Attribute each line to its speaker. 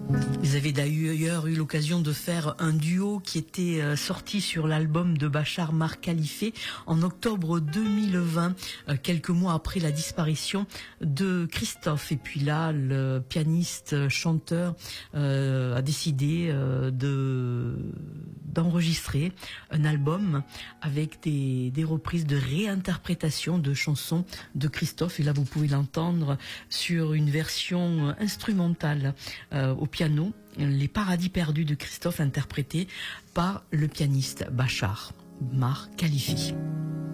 Speaker 1: Vous avez d'ailleurs eu l'occasion de faire un duo qui était sorti sur l'album de Bachar Mar Khalife en octobre 2020, quelques mois après la disparition de Christophe. Et puis là, le pianiste chanteur a décidé d'enregistrer un album avec des reprises de réinterprétations de chansons de Christophe. Et là, vous pouvez l'entendre sur une version instrumentale au piano, Les Paradis perdus de Christophe, interprété par le pianiste Bachar Mar Khalife.